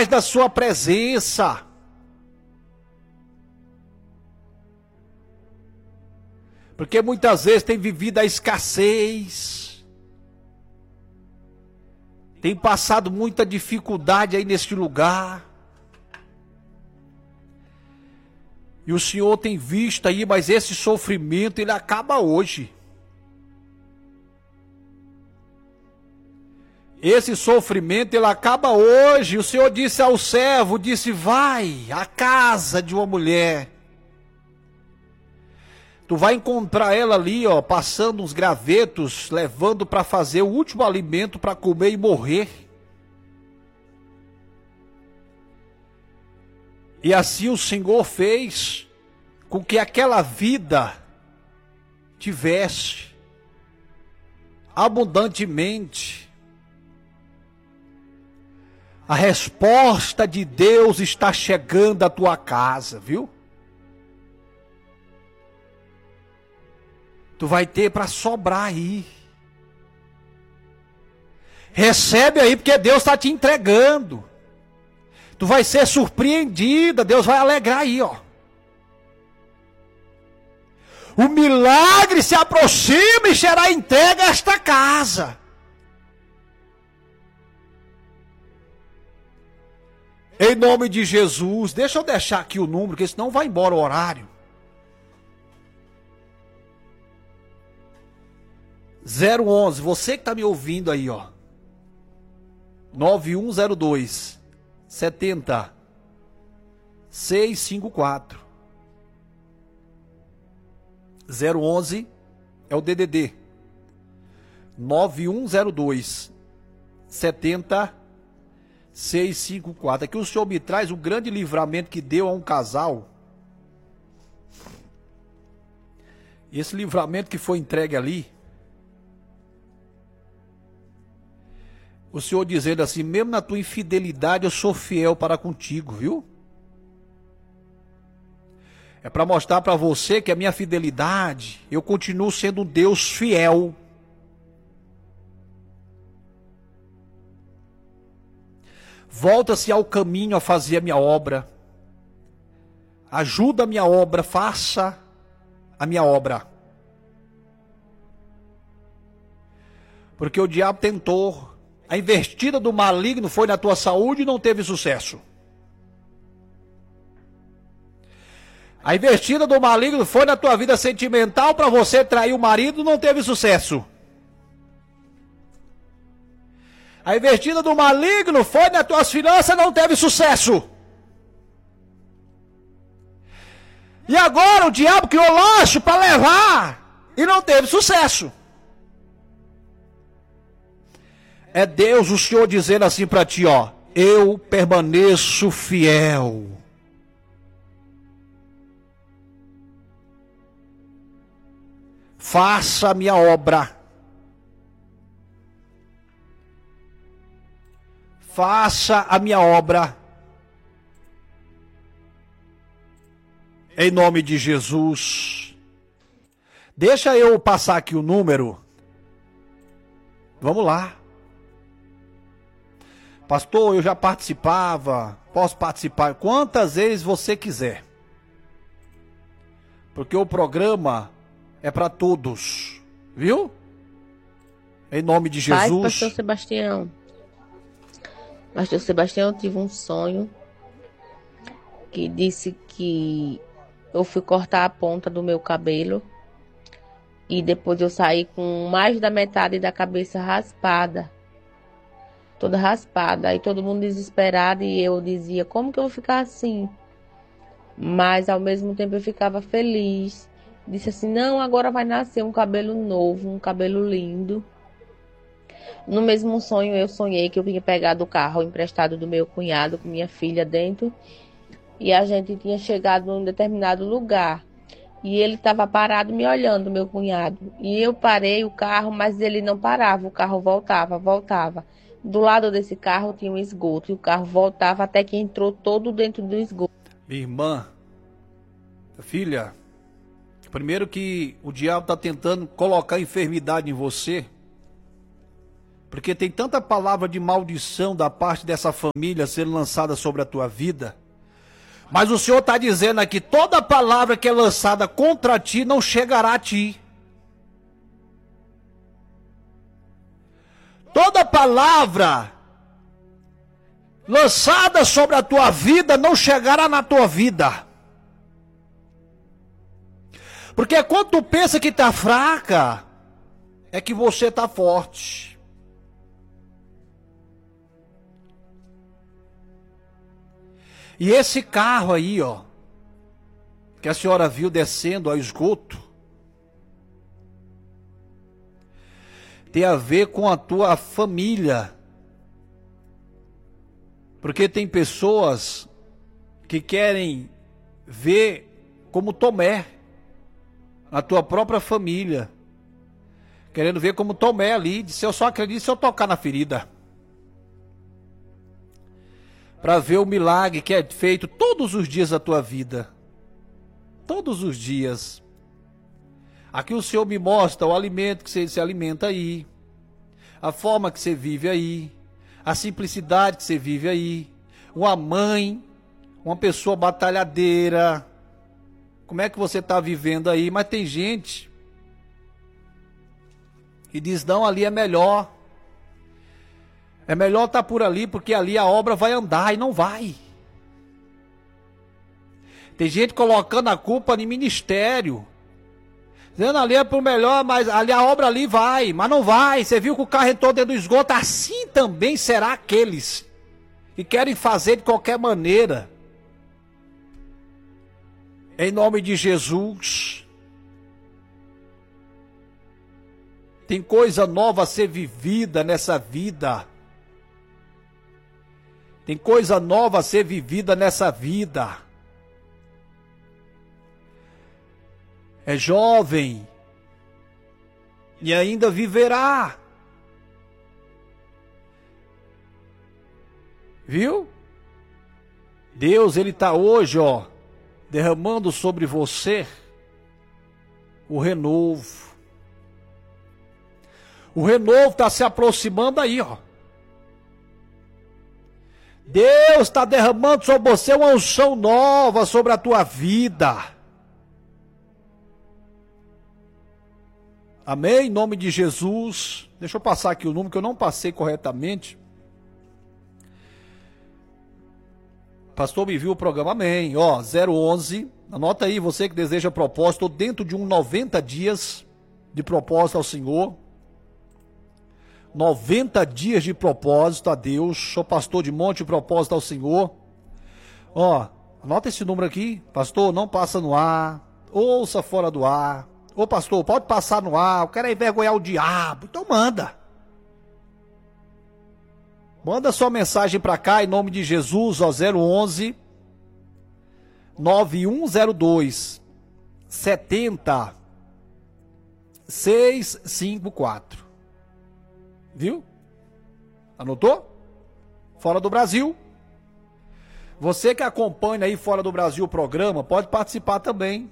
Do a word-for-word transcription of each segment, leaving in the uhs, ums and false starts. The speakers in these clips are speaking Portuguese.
mais da sua presença. Porque muitas vezes tem vivido a escassez. Tem passado muita dificuldade aí neste lugar. E o Senhor tem visto aí, mas esse sofrimento ele acaba hoje. Esse sofrimento ele acaba hoje. O Senhor disse ao servo, disse, vai à casa de uma mulher. Tu vai encontrar ela ali, ó, passando uns gravetos, levando para fazer o último alimento para comer e morrer. E assim o Senhor fez com que aquela vida tivesse abundantemente. A resposta de Deus está chegando à tua casa, viu? Tu vai ter para sobrar aí. Recebe aí, porque Deus está te entregando. Tu vai ser surpreendida, Deus vai alegrar aí, ó. O milagre se aproxima e será entregue a esta casa. Em nome de Jesus, deixa eu deixar aqui o número, porque senão vai embora o horário. zero onze, você que está me ouvindo aí, ó. nove um zero dois, sete zero, seis cinco quatro. zero onze é o D D D. nove um zero dois, sete zero, seis cinco quatro. Aqui o Senhor me traz o grande livramento que deu a um casal. Esse livramento que foi entregue ali. O Senhor dizendo assim, mesmo na tua infidelidade eu sou fiel para contigo, viu? É para mostrar para você que a minha fidelidade, eu continuo sendo um Deus fiel. Volta-se ao caminho a fazer a minha obra. Ajuda a minha obra, faça a minha obra. Porque o diabo tentou. A investida do maligno foi na tua saúde e não teve sucesso. A investida do maligno foi na tua vida sentimental para você trair o marido e não teve sucesso. A investida do maligno foi nas tuas finanças e não teve sucesso. E agora o diabo criou laço para levar e não teve sucesso. É Deus, o Senhor, dizendo assim para ti, ó. Eu permaneço fiel. Faça a minha obra. Faça a minha obra. Em nome de Jesus. Deixa eu passar aqui o número. Vamos lá. Pastor, eu já participava, posso participar quantas vezes você quiser. Porque o programa é para todos, viu? Em nome de Jesus. Pai, Pastor Sebastião. Pastor Sebastião, eu tive um sonho que disse que eu fui cortar a ponta do meu cabelo e depois eu saí com mais da metade da cabeça raspada. Toda raspada, aí todo mundo desesperado e eu dizia, como que eu vou ficar assim? Mas ao mesmo tempo eu ficava feliz. Disse assim, não, agora vai nascer um cabelo novo, um cabelo lindo. No mesmo sonho eu sonhei que eu vinha pegar do carro emprestado do meu cunhado com minha filha dentro. E a gente tinha chegado num determinado lugar. E ele estava parado me olhando, meu cunhado. E eu parei o carro, mas ele não parava, o carro voltava, voltava. Do lado desse carro tinha um esgoto e o carro voltava até que entrou todo dentro do esgoto. Minha irmã, filha, primeiro que o diabo está tentando colocar enfermidade em você Porque tem tanta palavra de maldição da parte dessa família sendo lançada sobre a tua vida. Mas o Senhor está dizendo aqui, toda palavra que é lançada contra ti não chegará a ti. Toda palavra lançada sobre a tua vida não chegará na tua vida. Porque quando tu pensa que está fraca, é que você está forte. E esse carro aí, ó, que a senhora viu descendo ao esgoto, tem a ver com a tua família. Porque tem pessoas que querem ver como Tomé, a tua própria família. Querendo ver como Tomé ali, disse, eu só acredito se eu tocar na ferida. Para ver o milagre que é feito todos os dias da tua vida. Todos os dias. Aqui o Senhor me mostra o alimento que você se alimenta aí. A forma que você vive aí. A simplicidade que você vive aí. Uma mãe, uma pessoa batalhadeira. Como é que você está vivendo aí? Mas tem gente que diz, não, ali é melhor. É melhor estar por ali, porque ali a obra vai andar e não vai. Tem gente colocando a culpa no ministério. Dizendo ali é por melhor, mas ali a obra ali vai, mas não vai. Você viu que o carro entrou dentro do esgoto, assim também será aqueles que querem fazer de qualquer maneira. Em nome de Jesus. Tem coisa nova a ser vivida nessa vida. Tem coisa nova a ser vivida nessa vida. É jovem e ainda viverá. Viu? Deus, ele está hoje, ó, derramando sobre você o renovo. O renovo está se aproximando aí, ó. Deus está derramando sobre você uma unção nova sobre a tua vida. Amém? Em nome de Jesus. Deixa eu passar aqui o número que eu não passei corretamente. Pastor, me viu o programa? Amém. Ó, zero onze. Anota aí, você que deseja propósito, dentro de uns noventa dias de propósito ao Senhor. noventa dias de propósito a Deus. Sou pastor de monte de propósito ao Senhor. Ó, anota esse número aqui. Pastor, não passa no ar. Ouça fora do ar. Ô pastor, pode passar no ar. Eu quero envergonhar o diabo. Então manda. Manda sua mensagem para cá em nome de Jesus. Ó, zero onze nove um zero dois setenta seis cinco quatro. Viu? Anotou? Fora do Brasil. Você que acompanha aí fora do Brasil o programa, pode participar também.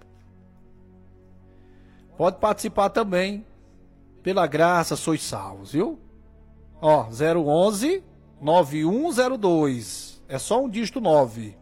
Pode participar também. Pela graça sois salvos, viu? Ó, zero onze nove um zero dois. É só um dígito nove.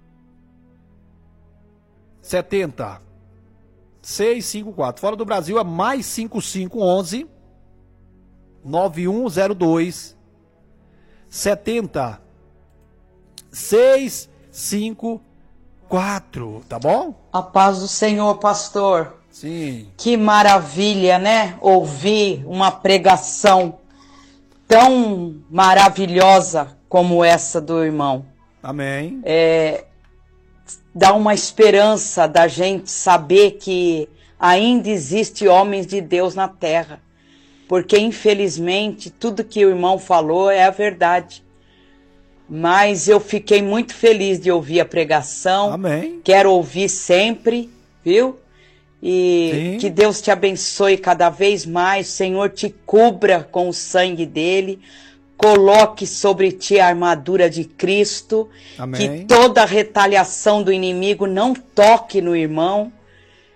setenta seis cinco quatro. Fora do Brasil é mais cinco cinco onze nove um zero dois setenta seis cinco quatro, tá bom? A paz do Senhor, pastor. Sim. Que maravilha, né? Ouvir uma pregação tão maravilhosa como essa do irmão. Amém. É, dá uma esperança da gente saber que ainda existe homens de Deus na terra. Porque, infelizmente, tudo que o irmão falou é a verdade. Mas eu fiquei muito feliz de ouvir a pregação. Amém. Quero ouvir sempre, viu? E Sim. Que Deus te abençoe cada vez mais. O Senhor te cubra com o sangue dele. Coloque sobre ti a armadura de Cristo. Amém. Que toda retaliação do inimigo não toque no irmão.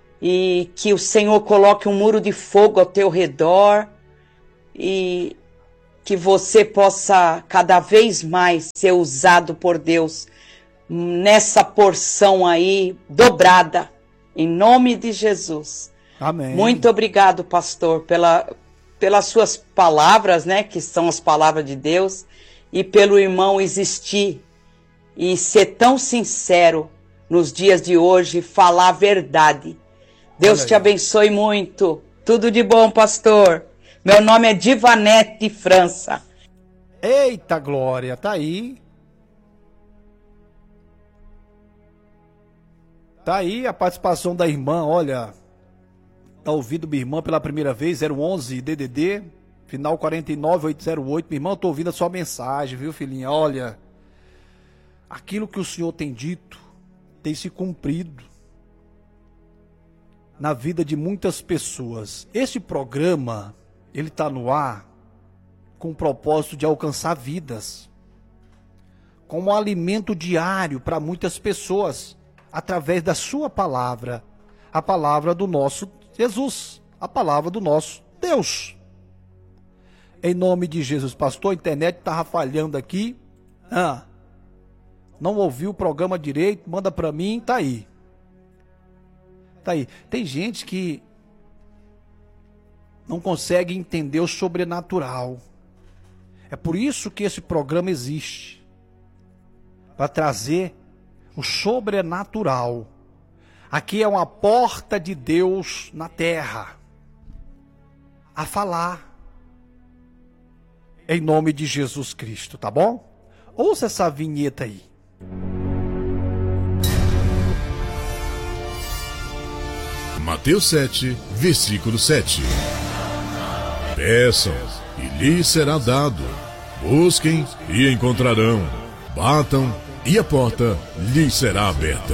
E que o Senhor coloque um muro de fogo ao teu redor. E que você possa cada vez mais ser usado por Deus nessa porção aí dobrada, em nome de Jesus. Amém. Muito obrigado, pastor, pela, pelas suas palavras, né, que são as palavras de Deus, e pelo irmão existir e ser tão sincero nos dias de hoje, falar a verdade. Deus te abençoe muito. Tudo de bom, pastor. Meu nome é Divanete França. Eita glória, tá aí. Tá aí a participação da irmã, olha. Tá ouvindo minha irmã pela primeira vez, zero onze D D D, final quarenta e nove oito zero oito. Minha irmã, eu tô ouvindo a sua mensagem, viu, filhinha? Olha, aquilo que o Senhor tem dito tem se cumprido na vida de muitas pessoas. Este programa, ele tá no ar com o propósito de alcançar vidas, como um alimento diário para muitas pessoas, através da sua palavra, a palavra do nosso Jesus, a palavra do nosso Deus. Em nome de Jesus, pastor, a internet estava falhando aqui, ah, não ouviu o programa direito, manda para mim, tá aí. Tá aí. Tem gente que não consegue entender o sobrenatural. É por isso que esse programa existe, para trazer o sobrenatural. Aqui é uma porta de Deus na terra, a falar, em nome de Jesus Cristo, tá bom? Ouça essa vinheta aí. Mateus sete, versículo sete. Peçam, e lhes será dado. Busquem, e encontrarão. Batam, e a porta lhes será aberta.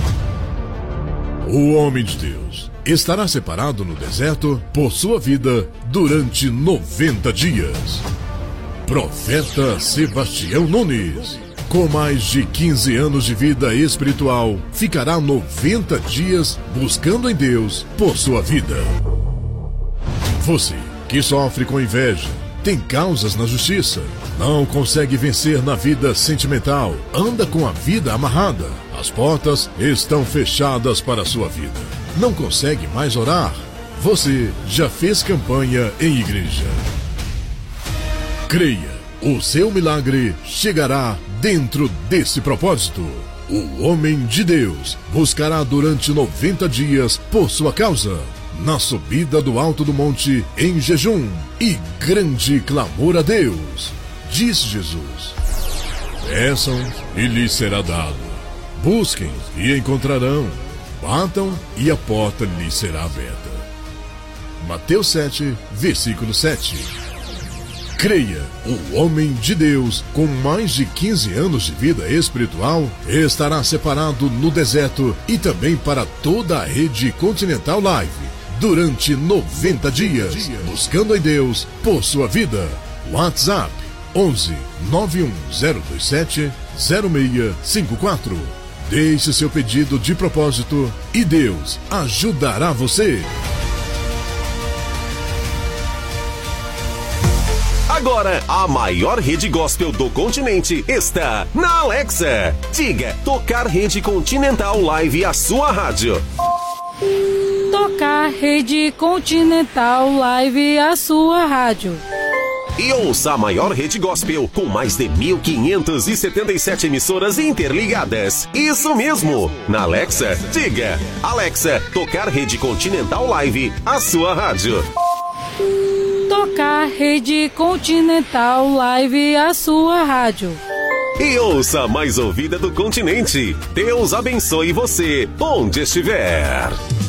O homem de Deus estará separado no deserto por sua vida durante noventa dias. Profeta Sebastião Nunes, com mais de quinze anos de vida espiritual, ficará noventa dias buscando em Deus por sua vida. Você que sofre com inveja, tem causas na justiça, não consegue vencer na vida sentimental, anda com a vida amarrada, as portas estão fechadas para a sua vida, não consegue mais orar, você já fez campanha em igreja. Creia, o seu milagre chegará dentro desse propósito. O homem de Deus buscará durante noventa dias por sua causa, na subida do alto do monte, em jejum e grande clamor a Deus. Diz Jesus: peçam e lhes será dado. Busquem e encontrarão. Batam e a porta lhes será aberta. Mateus sete, versículo sete. Creia, o homem de Deus, com mais de quinze anos de vida espiritual, estará separado no deserto e também para toda a rede Continental Live, durante noventa dias, buscando em Deus por sua vida. WhatsApp onze, nove um zero dois sete, zero seis cinco quatro. Deixe seu pedido de propósito e Deus ajudará você. Agora, a maior rede gospel do continente está na Alexa. Diga, tocar Rede Continental Live, a sua rádio. Tocar Rede Continental Live, a sua rádio. E ouça a maior rede gospel com mais de mil quinhentas e setenta e sete emissoras interligadas. Isso mesmo! Na Alexa, diga, Alexa, tocar Rede Continental Live, a sua rádio. Tocar Rede Continental Live, a sua rádio. E ouça a mais ouvida do continente. Deus abençoe você, onde estiver.